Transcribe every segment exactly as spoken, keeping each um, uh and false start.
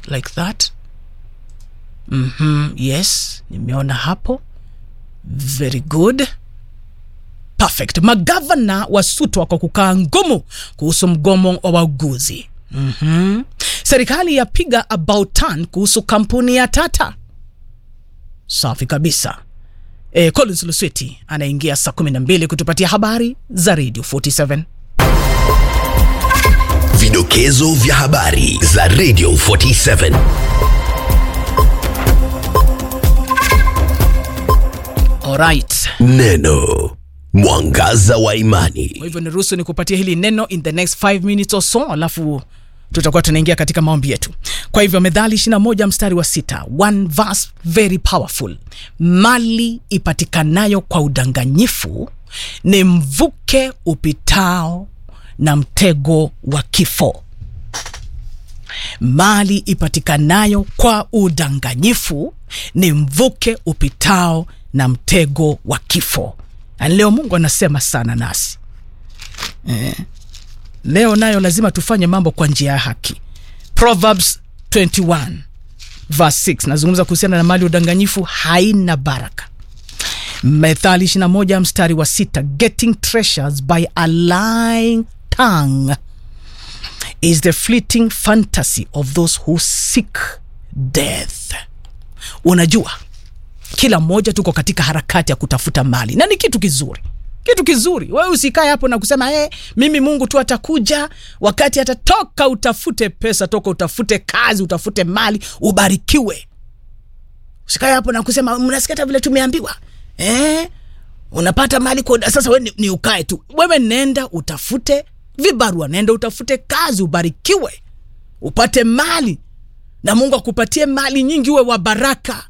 like that. Mhm, yes, nimeona hapo. Very good. Perfect. Magavana wasutwa kwa kukaa ngumu kuhusu mgomo wa wauguzi. Mhm. Serikali yapiga about turn kuhusu kampuni ya Tata. Safi kabisa. Eh, Collins Lusweti anaingia saa kumi na mbili kutupatia habari za Radio forty-seven. Vidokezo vya habari za Radio forty-seven. Alright. Neno mwangaza wa imani. Kwa hivyo niruhusu nikupatie hili neno in the next five minutes or so, alafu tutakuwa tunaingia katika maombi yetu. Kwa hivyo Methali ishirini na moja mstari wa sita, one verse very powerful. Mali ipatikanayo kwa udanganyifu ni mvuke upitao na mtego wa kifo. Mali ipatikanayo kwa udanganyifu ni mvuke upitao na mtego wa kifo. Leo Mungu anasema sana nasi. Eh. Leo nayo lazima tufanye mambo kwa njia ya haki. Proverbs twenty-one verse six, nazungumza kuhusiana na mali udanganyifu haina baraka. Methali ishirini na moja mstari wa sita, getting treasures by a lying tongue is the fleeting fantasy of those who seek death. Unajua, kila mmoja tuko katika harakati ya kutafuta mali, na ni kitu kizuri. Kitu kizuri. Wewe usikae hapo na kusema eh, mimi Mungu tu atakuja wakati atatoka utafute pesa, toka utafute kazi, utafute mali, ubarikiwe. Usikae hapo na kusema mnasikia vile tumeambiwa. Eh? Unapata mali kwa sasa wewe ni, ni ukae tu. Wewe nenda utafute vibarua, nenda utafute kazi, ubarikiwe. Upate mali na Mungu akupatie mali nyingi, uwe wa baraka.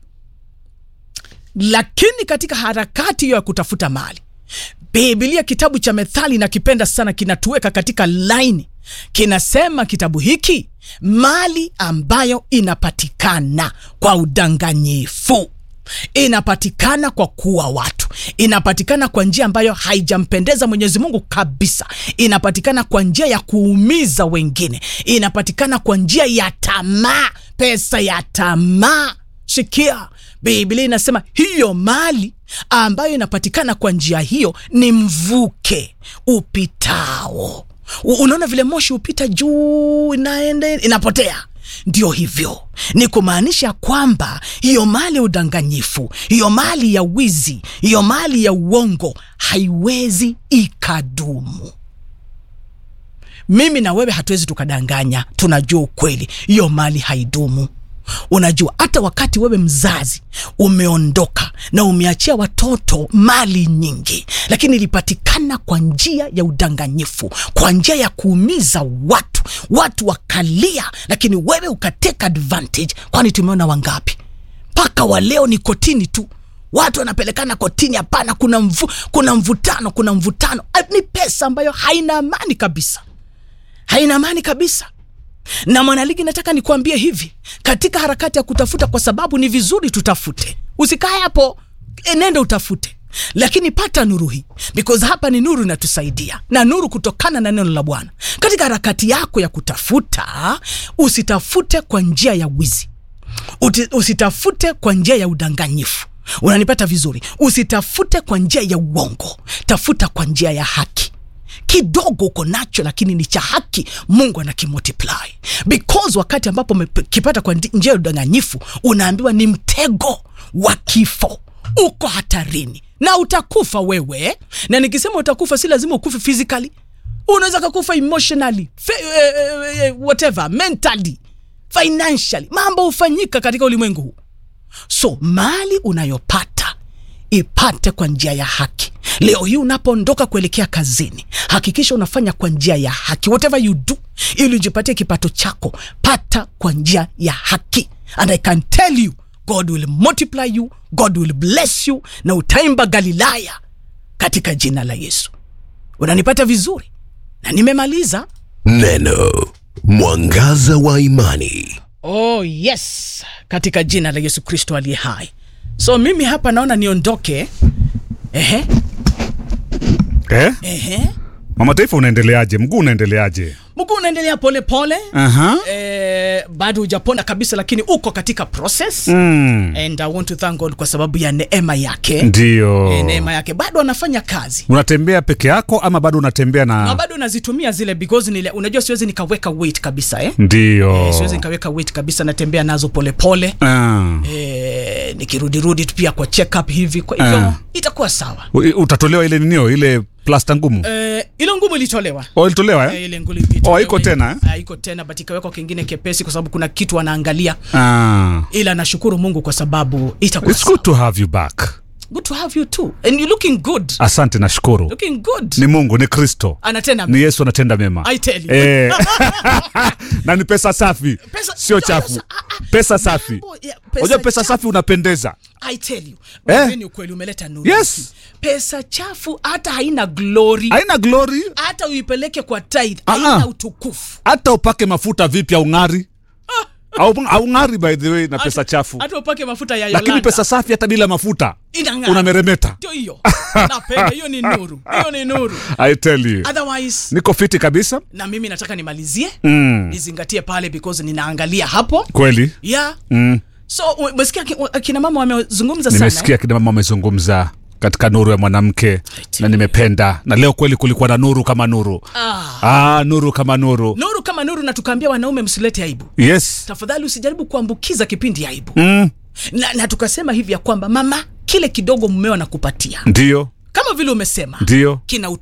Lakini katika harakati hiyo ya kutafuta mali, Biblia kitabu cha Methali na kipenda sana, kinatuweka katika line. Kinasema kitabu hiki, mali ambayo inapatikana kwa udanganyifu, inapatikana kwa kuwa watu, inapatikana kwa njia ambayo haijampendeza Mwenyezi Mungu kabisa, inapatikana kwa njia ya kuumiza wengine, inapatikana kwa njia ya tamaa, pesa ya tamaa. Sikia, Biblia inasema hiyo mali ambayo inapatikana kwa njia hiyo ni mvuke upitao. Unaona vile moshi upita juu inaenda inapotea. Ndio hivyo. Ni kumaanisha kwamba hiyo mali udanganyifu, hiyo mali ya wizi, hiyo mali ya uongo haiwezi ikadumu. Mimi na wewe hatuwezi tukadanganya, tunajua ukweli. Hiyo mali haidumu. Unajua hata wakati wewe mzazi umeondoka na umeachia watoto mali nyingi, lakini ilipatikana kwa njia ya udanganyifu, kwa njia ya kuumiza watu, watu wakalia, lakini wewe ukateka advantage. Kwani tumeona wangapi? Paka wa leo ni kotini tu. Watu wanapelekana kotini, hapana, kuna mvu, kuna mvutano, kuna mvutano. Ni pesa ambayo haina amani kabisa. Haina amani kabisa. Na mwanaligi, nataka nikuambie hivi, katika harakati ya kutafuta, kwa sababu ni vizuri tutafute. Usikae hapo, nenda utafute. Lakini pata nuru hii, because hapa ni nuru inatusaidia, na nuru kutokana na neno la Bwana. Katika harakati yako ya kutafuta, usitafute kwa njia ya wizi. Usitafute kwa njia ya udanganyifu. Unanipata vizuri? Usitafute kwa njia ya uongo. Tafuta kwa njia ya haki. Kidogo uko nacho lakini ni cha haki, Mungu anakimultiply. Because wakati ambapo umekipata kwa njia ya udanganyifu, unaambiwa ni mtego wa kifo. Uko hatarini na utakufa wewe. Na nikisema utakufa, si lazima ukufe physically. Unaweza kukufa emotionally, whatever, mentally, financially. Mambo hufanyika katika ulimwengu huu. So mali unayopata, ipate kwa njia ya haki. Leo hii unapoondoka kuelekea kazini, hakikisha unafanya kwa njia ya haki. Whatever you do, ili ujipatie kipato chako, pata kwa njia ya haki. And I can tell you, God will multiply you, God will bless you, na utaimba Galilaya katika jina la Yesu. Unanipata vizuri? Na nimemaliza. Neno mwangaza wa imani. Oh yes, katika jina la Yesu Kristo aliye hai. So mimi hapa naona niondoke. Ehe. Eh? Ehe. Mama Taifa, unaendeleaje? Mguu unaendeleaje? Mguu unaendelea pole pole. Aha. Eh, bado hujapona kabisa lakini uko katika process. Mm. And I want to thank God kwa sababu ya neema yake. Ndio. E, neema yake bado anafanya kazi. Unatembea peke yako ama bado unatembea na? Na bado nazitumia zile because nile, unajua siwezi nikaweka weight kabisa eh. Ndio. Eh, siwezi nikaweka weight kabisa, natembea nazo pole pole. Ah. Eh, nikirudi rudi pia kwa check up hivi kwa hivyo Ah. itakuwa sawa. U- Utatolewa ile ninio ile plasta ngumu? Eh, ile ngumu ilitolewa. Oh, ilitolewa eh? Eh, ile ngumu ilitolewa. Oh, iko tena eh? Ah, iko tena but ikawekwa kingine kepesi kwa sababu kuna kitu wanaangalia. Ah. Ila nashukuru Mungu kwa sababu itakuwa It's good to have you back. Good to have you too. And you looking good. Asante, nashukuru. Looking good. Ni Mungu, ni Kristo. Anatenda Ni Yesu anatenda mema. I tell you. Eh. Na ni pesa safi. Pesa- Sio chafu. Pesa safi. Mambo ya pesa Unajua pesa chafu. safi unapendeza. I tell you. Eh? Wewe ni ukweli umeleta nuru. Yes. Pesa chafu hata haina glory. Haina glory. Hata uipeleke kwa tithe Ah, haina ah. utukufu. Hata upake mafuta vipi au ngari. Au au ngari by the way na pesa chafu. Hata upake mafuta ya Yolanda. Lakini pesa safi hata bila mafuta inang'aa. unameremeta. Ndio hiyo. Napenda hiyo ni nuru. Hiyo ni nuru. I tell you. Otherwise Niko fiti kabisa. na mimi nataka nimalizie. Mm. Nizingatie pale because ninaangalia hapo. Kweli? Yeah. Mm. So umesikia kina mama wamezungumza sana. Nimesikia kina mama wamezungumza katika nuru ya mwanamke na nimependa. Na leo kweli kulikuwa na nuru kama nuru. Ah. Ah, nuru kama nuru. Nuru kama nuru, na tukaambia wanaume msilete aibu. Yes. Tafadhali usijaribu kuambukiza kipindi aibu. Mm. Na, na tukasema hivi ya kwamba mama, kile kidogo mmeo anakupatia. Ndio. Kama vile umesema. Ndio. Kina